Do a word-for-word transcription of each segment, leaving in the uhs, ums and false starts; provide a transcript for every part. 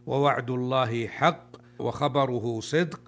ووعد الله حق وخبره صدق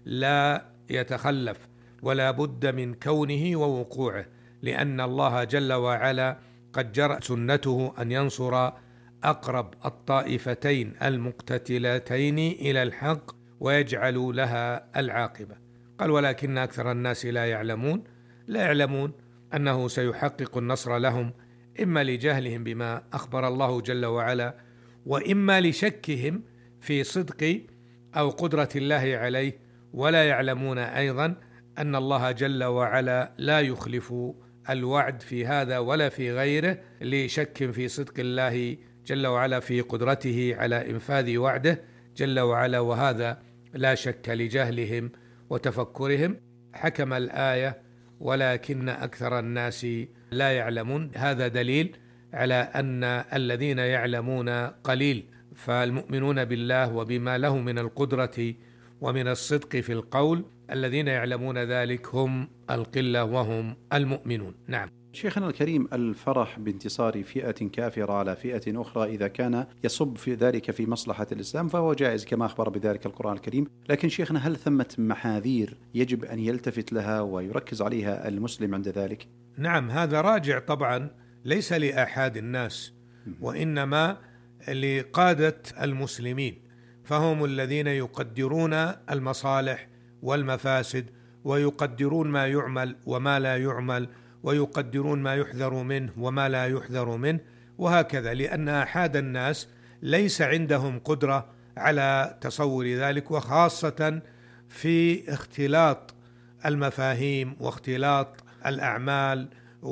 لا يتخلف، ولا بد من كونه ووقوعه، لأن الله جل وعلا قد جرت سنته أن ينصر أقرب الطائفتين المقتتلتين إلى الحق ويجعل لها العاقبة. قال ولكن أكثر الناس لا يعلمون، لا يعلمون أنه سيحقق النصر لهم، إما لجهلهم بما أخبر الله جل وعلا، وإما لشكهم في صدق أو قدرة الله عليه، ولا يعلمون أيضا أن الله جل وعلا لا يخلف الوعد في هذا ولا في غيره، لشك في صدق الله جل وعلا في قدرته على إنفاذ وعده جل وعلا، وهذا لا شك لجهلهم وتفكرهم. حكم الآية ولكن أكثر الناس لا يعلمون، هذا دليل على أن الذين يعلمون قليل، فالمؤمنون بالله وبما له من القدرة ومن الصدق في القول الذين يعلمون ذلك هم القلة وهم المؤمنون. نعم. شيخنا الكريم، الفرح بانتصار فئة كافرة على فئة أخرى إذا كان يصب في ذلك في مصلحة الإسلام فهو جائز كما أخبر بذلك القرآن الكريم، لكن شيخنا هل ثمة محاذير يجب أن يلتفت لها ويركز عليها المسلم عند ذلك؟ نعم، هذا راجع طبعا ليس لأحد الناس، وإنما لقادة المسلمين، فهم الذين يقدرون المصالح والمفاسد، ويقدرون ما يعمل وما لا يعمل، ويقدرون ما يحذر منه وما لا يحذر منه، وهكذا، لأن أحد الناس ليس عندهم قدرة على تصور ذلك، وخاصة في اختلاط المفاهيم واختلاط الأعمال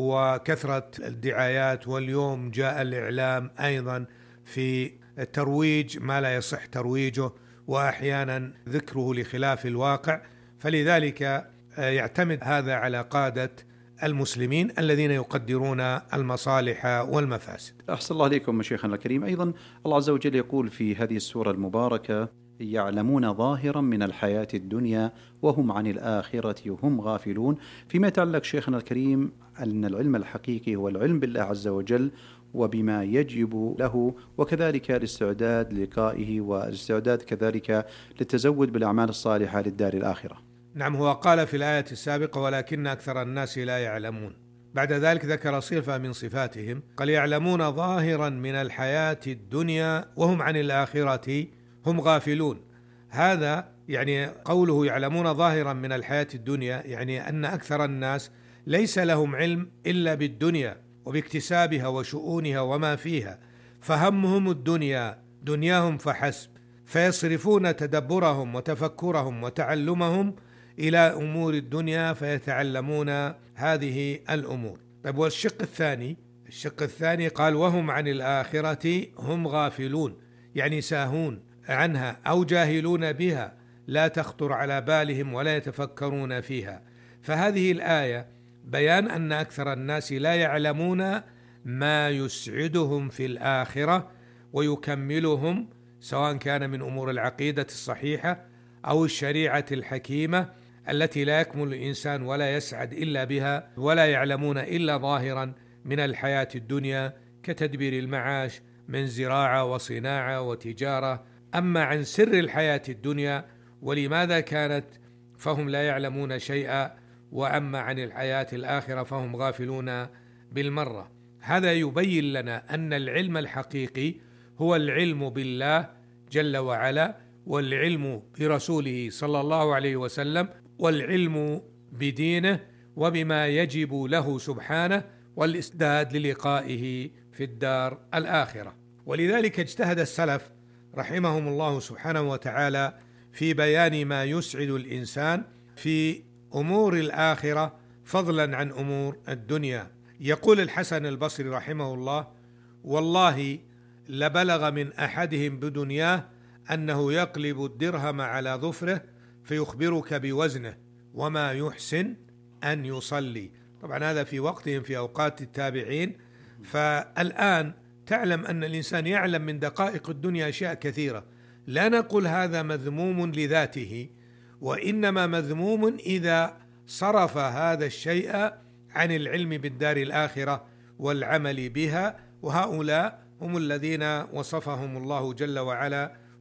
وكثرة الدعايات. واليوم جاء الإعلام أيضا في ترويج ما لا يصح ترويجه، وأحيانا ذكره لخلاف الواقع، فلذلك يعتمد هذا على قادة المسلمين الذين يقدرون المصالح والمفاسد. أحسن الله عليكم شيخنا الكريم. أيضا الله عز وجل يقول في هذه السورة المباركة: يعلمون ظاهرا من الحياة الدنيا وهم عن الآخرة هم غافلون. فيما يتعلق شيخنا الكريم أن العلم الحقيقي هو العلم بالله عز وجل وبما يجب له، وكذلك الاستعداد للقائه والاستعداد كذلك للتزود بالأعمال الصالحة للدار الآخرة. نعم، هو قال في الآية السابقة ولكن أكثر الناس لا يعلمون، بعد ذلك ذكر صفة من صفاتهم، قال يعلمون ظاهرا من الحياة الدنيا وهم عن الآخرة هم غافلون. هذا يعني قوله يعلمون ظاهرا من الحياة الدنيا، يعني أن أكثر الناس ليس لهم علم إلا بالدنيا وباكتسابها وشؤونها وما فيها، فهمهم الدنيا دنياهم فحسب، فيصرفون تدبرهم وتفكرهم وتعلمهم إلى أمور الدنيا فيتعلمون هذه الأمور. طيب، والشق الثاني الشق الثاني قال وهم عن الآخرة هم غافلون، يعني ساهون عنها أو جاهلون بها، لا تخطر على بالهم ولا يتفكرون فيها. فهذه الآية بيان أن أكثر الناس لا يعلمون ما يسعدهم في الآخرة ويكملهم، سواء كان من أمور العقيدة الصحيحة أو الشريعة الحكيمة التي لا يكمل الإنسان ولا يسعد إلا بها، ولا يعلمون إلا ظاهرا من الحياة الدنيا كتدبير المعاش من زراعة وصناعة وتجارة. أما عن سر الحياة الدنيا ولماذا كانت فهم لا يعلمون شيئا، وأما عن الحياة الآخرة فهم غافلون بالمرة. هذا يبين لنا أن العلم الحقيقي هو العلم بالله جل وعلا، والعلم برسوله صلى الله عليه وسلم، والعلم بدينه وبما يجب له سبحانه، والاستعداد للقائه في الدار الآخرة. ولذلك اجتهد السلف رحمهم الله سبحانه وتعالى في بيان ما يسعد الإنسان في أمور الآخرة فضلا عن أمور الدنيا. يقول الحسن البصري رحمه الله: والله لبلغ من أحدهم بدنياه أنه يقلب الدرهم على ظفره فيخبرك بوزنه وما يحسن أن يصلي. طبعا هذا في وقتهم في أوقات التابعين، فالآن تعلم أن الإنسان يعلم من دقائق الدنيا أشياء كثيرة. لا نقول هذا مذموم لذاته، وإنما مذموم إذا صرف هذا الشيء عن العلم بالدار الآخرة والعمل بها، وهؤلاء هم الذين وصفهم الله جل وعلا